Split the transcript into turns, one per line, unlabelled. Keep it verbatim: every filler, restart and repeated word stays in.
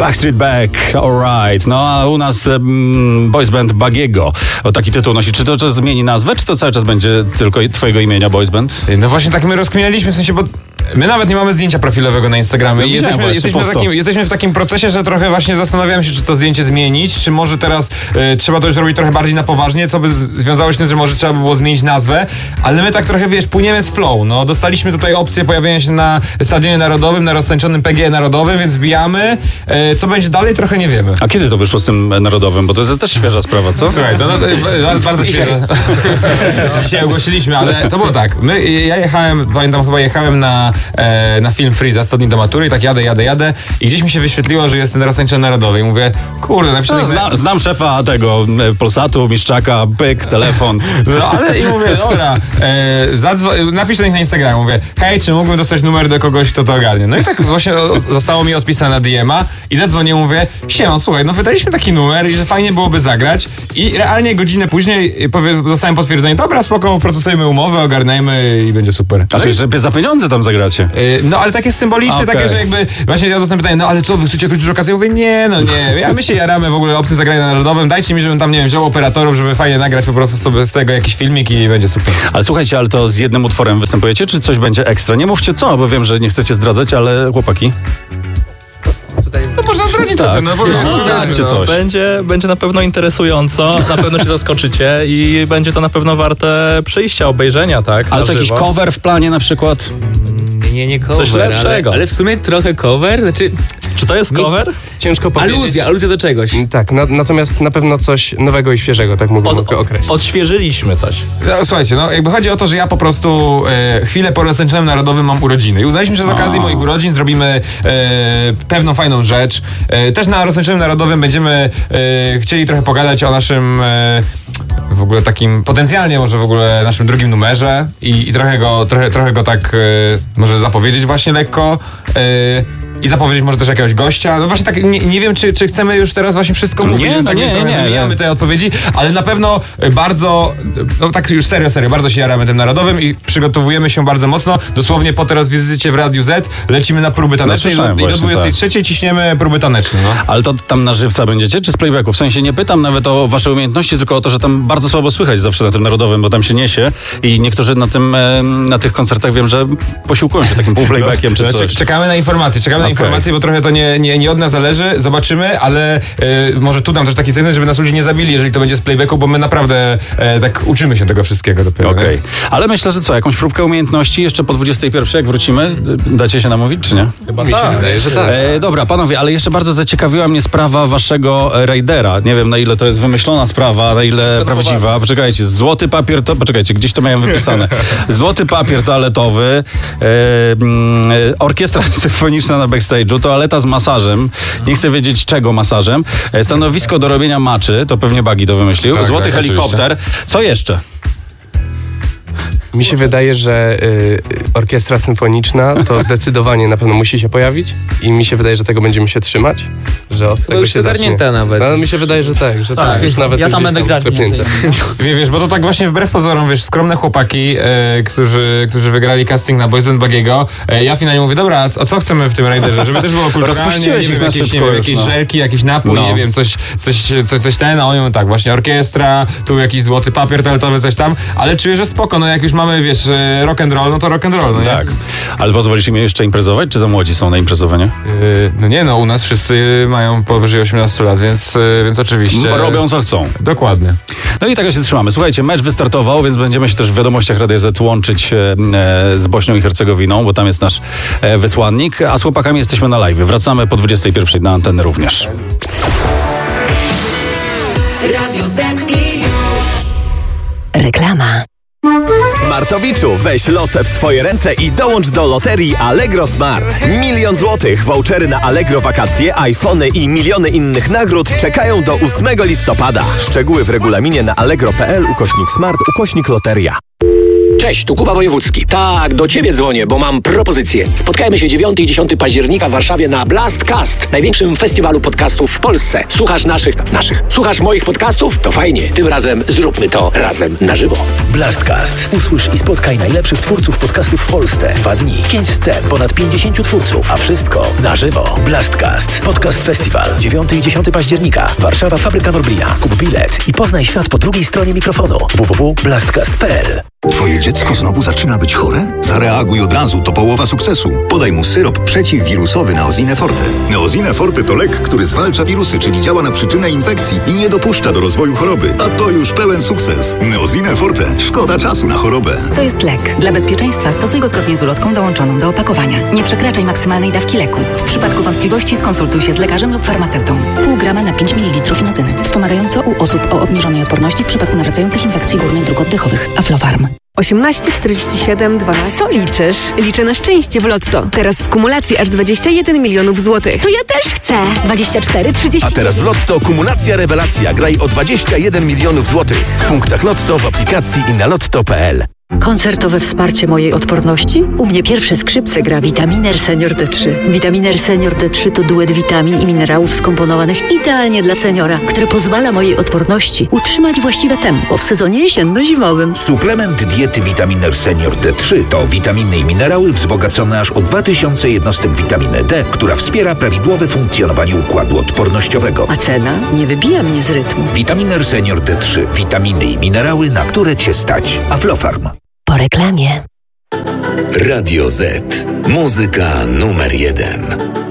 Backstreet Back, alright. No a u nas um, boys band Bagiego. O taki tytuł nosi. Czy to czas zmieni nazwę, czy to cały czas będzie tylko twojego imienia boys band?
No właśnie tak my rozkminialiśmy, w sensie, bo my nawet nie mamy zdjęcia profilowego na Instagramie.
No,
I jesteśmy, jesteśmy, w takim, jesteśmy w takim procesie, że trochę właśnie zastanawiamy się, czy to zdjęcie zmienić, czy może teraz y, trzeba to już robić trochę bardziej na poważnie, co by z- związało się z tym, że może trzeba by było zmienić nazwę, ale my tak trochę, wiesz, płyniemy z flow. No, dostaliśmy tutaj opcję pojawienia się na Stadionie Narodowym, na roztańczonym P G E Narodowym, więc bijamy. Y, co będzie dalej, trochę nie wiemy.
A kiedy to wyszło z tym narodowym? Bo to jest też świeża sprawa, co?
Słuchaj, to no, no, bardzo świeże. Dzisiaj ogłosiliśmy, ale to było tak. My, ja jechałem, pamiętam, chyba jechałem na, e, na film Freeza sto dni do matury i tak jadę, jadę, jadę i gdzieś mi się wyświetliło, że jest ten roztańczony narodowy i mówię, kurde, napiszę...
No, zna, znam szefa tego e, Polsatu, Miszczaka, pyk, telefon.
No ale i mówię, dobra, e, zadzwo- napisz do nich na Instagramie, mówię, hej, czy mógłbym dostać numer do kogoś, kto to ogarnie? No i tak właśnie o, zostało mi odpisane na D M a i zadzwonię, mówię, siema, słuchaj, no wydaliśmy taki numer i że fajnie byłoby zagrać i realnie godzinę później powie, zostałem potwierdzenie, dobra, spoko, procesujemy umowę, ogarnajmy i będzie super.
A czyli, że za pieniądze tam zagracie?
Yy, No ale takie symboliczne,
Okay.
takie, że jakby właśnie ja dostałem pytanie, no ale co, wy chcecie jakąś dużą okazję? Ja mówię, nie, no nie, ja my się jaramy w ogóle opcje zagrania narodowym, dajcie mi, żebym tam, nie wiem, wziął operatorów, żeby fajnie nagrać po prostu sobie z tego jakiś filmik i będzie super.
Ale słuchajcie, ale to z jednym utworem występujecie, czy coś będzie ekstra? Nie mówcie co, bo wiem, że nie chcecie zdradzać, ale chłopaki.
No można zdradzić
Tak.
trochę, no bo
No, zdradźcie coś.
Będzie, będzie na pewno interesująco, na pewno się zaskoczycie i będzie to na pewno warte przyjścia, obejrzenia, tak?
Ale
na
co, jakiś
żywo.
cover w planie na przykład?
Nie, nie cover,
Coś
ale,
lepszego.
ale w sumie trochę cover, znaczy
Czy to jest
Nie-
cover?
Ciężko powiedzieć.
aluzja, aluzja do czegoś.
Tak, na, natomiast na pewno coś nowego i świeżego, tak mógłbym
Od,
określić.
odświeżyliśmy coś.
No, słuchajcie, no jakby chodzi o to, że ja po prostu e, chwilę po roztańczonym narodowym mam urodziny i uznaliśmy, że z okazji moich urodzin zrobimy e, pewną fajną rzecz. E, też na roztańczonym narodowym będziemy e, chcieli trochę pogadać o naszym e, w ogóle takim, potencjalnie może w ogóle naszym drugim numerze i, i trochę go, trochę, trochę go tak e, może zapowiedzieć właśnie lekko. E, I zapowiedzieć może też jakiegoś gościa. No właśnie tak, nie, nie wiem, czy, czy chcemy już teraz właśnie wszystko mówić.
Nie,
więc
no
tak
nie,
trochę
nie, nie.
wymieniamy te odpowiedzi, ale na pewno bardzo, no tak już serio, serio, bardzo się jaramy tym narodowym i przygotowujemy się bardzo mocno. Dosłownie po teraz wizycie w Radiu Z lecimy na próby taneczne
No, słyszałem
i do
właśnie,
dwudziestej trzeciej ciśniemy próby taneczne. No.
Ale to tam na żywca będziecie, czy z playbacku? W sensie nie pytam nawet o wasze umiejętności, tylko o to, że tam bardzo słabo słychać zawsze na tym narodowym, bo tam się niesie i niektórzy na tym, e, na tych koncertach wiem, że posiłkują się takim półplaybackiem czy
Znaczy,
coś.
czekamy na informacje, czekamy na
Okej.
informacje, bo trochę to nie, nie, nie od nas zależy, zobaczymy, ale e, może tu dam też taki cel, żeby nas ludzie nie zabili, jeżeli to będzie z playbacku, bo my naprawdę e, tak uczymy się tego wszystkiego dopiero. nie?
Okej. Ale myślę, że co, jakąś próbkę umiejętności jeszcze po dwudziestej pierwszej, jak wrócimy, dacie się namówić, czy nie?
Chyba
Mi się
tak.
wydaje, że tak.
E, dobra, panowie, ale jeszcze bardzo zaciekawiła mnie sprawa waszego e, Raidera. Nie wiem, na ile to jest wymyślona sprawa, na ile prawdziwa. Poczekajcie, złoty papier to... Poczekajcie, gdzieś to miałem wypisane. Złoty papier toaletowy, e, mm, e, orkiestra symfoniczna na backstage'u, toaleta z masażem. Nie chcę wiedzieć czego masażem. E, stanowisko do robienia maczy, to pewnie Bagi to wymyślił.
Tak,
Złoty
tak,
helikopter. Co jeszcze?
Mi się wydaje, że y, orkiestra symfoniczna to zdecydowanie na pewno musi się pojawić i mi się wydaje, że tego będziemy się trzymać, że od tego
już
się zacznie.
zagarnięta nawet.
No, mi się wydaje, że tak, że tak, już nawet
Ja
już
tam
gdzieś
będę grać
wklepnięte.
Wie- Wiesz, bo to tak właśnie wbrew pozorom, wiesz, skromne chłopaki, e, którzy, którzy wygrali casting na Boys Band Bagiego, e, ja finalnie mówię, dobra, a c- a co chcemy w tym Raiderze? Żeby też było kulturalnie,
Rozpuściłeś
nie
ich
wiem,
na
jakieś, nie
szybko
wiem,
już,
jakieś
no.
żelki, jakiś napój,
No.
nie wiem, coś, coś, coś, coś ten, a oni mówią tak, właśnie orkiestra, tu jakiś złoty papier toaletowy, coś tam, ale czuję, że spoko, no jak już mamy, wiesz, e, rock and roll, no to rock and roll, no nie?
Tak. Ale pozwolisz im jeszcze imprezować, czy za młodzi są na imprezowanie?
E, no nie, no u nas wszyscy mają powyżej osiemnastu lat, więc, e, więc oczywiście...
Bo robią co chcą.
Dokładnie.
No i tego się trzymamy. Słuchajcie, mecz wystartował, więc będziemy się też w wiadomościach Radia Z łączyć e, z Bośnią i Hercegowiną, bo tam jest nasz e, wysłannik, a z chłopakami jesteśmy na live. Wracamy po dwudziestej pierwszej na antenę również.
Radio Z i już.
Reklama.
Smartowiczu, weź losy w swoje ręce i dołącz do loterii Allegro Smart. Milion złotych, vouchery na Allegro wakacje, iPhony i miliony innych nagród czekają do ósmego listopada. Szczegóły w regulaminie na allegro kropka pl ukośnik smart ukośnik loteria.
Cześć, tu Kuba Wojewódzki. Tak, do ciebie dzwonię, bo mam propozycję. Spotkajmy się dziewiątego i dziesiątego października w Warszawie na Blastcast, największym festiwalu podcastów w Polsce. Słuchasz naszych, naszych, słuchasz moich podcastów? To fajnie. Tym razem zróbmy to razem na żywo.
Blastcast. Usłysz i spotkaj najlepszych twórców podcastów w Polsce. Dwa dni, pięć scen, ponad pięćdziesięciu twórców, a wszystko na żywo. Blastcast. Podcast Festiwal. dziewiątego i dziesiątego października. Warszawa, Fabryka Norbria. Kup bilet i poznaj świat po drugiej stronie mikrofonu. w w w kropka blastcast kropka p l.
Twoje dziecko znowu zaczyna być chore? Zareaguj od razu, to połowa sukcesu. Podaj mu syrop przeciwwirusowy Neosine Forte. Neosine Forte to lek, który zwalcza wirusy, czyli działa na przyczynę infekcji i nie dopuszcza do rozwoju choroby. A to już pełen sukces. Neosine Forte. Szkoda czasu na chorobę.
To jest lek. Dla bezpieczeństwa stosuj go zgodnie z ulotką dołączoną do opakowania. Nie przekraczaj maksymalnej dawki leku. W przypadku wątpliwości skonsultuj się z lekarzem lub farmaceutą. Pół grama na pięć mililitrów inozyny. Wspomagająco u osób o obniżonej odporności w przypadku nawracających infekcji górnych dróg oddechowych. Aflofarm.
osiemnaście czterdzieści siedem dwanaście. Co liczysz? Liczę na szczęście w Lotto. Teraz w kumulacji aż dwadzieścia jeden milionów złotych.
To ja też chcę. dwadzieścia cztery, trzydzieści.
A teraz w Lotto kumulacja rewelacja. Graj o dwadzieścia jeden milionów złotych. W punktach Lotto, w aplikacji i na lotto kropka p l.
Koncertowe wsparcie mojej odporności? U mnie pierwsze skrzypce gra Vitaminer Senior D trzy. Vitaminer Senior D trzy to duet witamin i minerałów skomponowanych idealnie dla seniora, który pozwala mojej odporności utrzymać właściwe tempo w sezonie jesienno-zimowym.
Suplement diety Vitaminer Senior D trzy to witaminy i minerały wzbogacone aż o dwa tysiące jednostek witaminy D, która wspiera prawidłowe funkcjonowanie układu odpornościowego.
A cena nie wybija mnie z rytmu.
Vitaminer Senior D trzy. Witaminy i minerały, na które Cię stać. Aflofarm.
Po reklamie.
Radio Z. Muzyka numer jeden.